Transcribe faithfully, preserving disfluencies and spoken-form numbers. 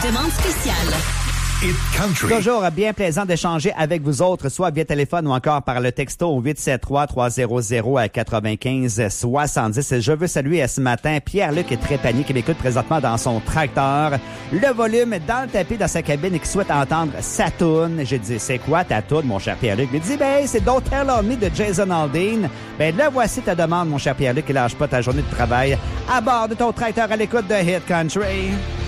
Demande spéciale. Hit Country. Toujours bien plaisant d'échanger avec vous autres, soit via téléphone ou encore par le texto au huit sept trois trois zéro zéro à quatre-vingt-quinze soixante-dix. Je veux saluer ce matin Pierre-Luc Trépanier qui m'écoute présentement dans son tracteur. Le volume dans le tapis dans sa cabine et qui souhaite entendre sa toune. J'ai dit, c'est quoi ta toune, mon cher Pierre-Luc? Il me dit, ben, c'est Don't Tell on Me de Jason Aldean. Ben, là, voici ta demande, mon cher Pierre-Luc, et lâche pas ta journée de travail à bord de ton tracteur à l'écoute de Hit Country.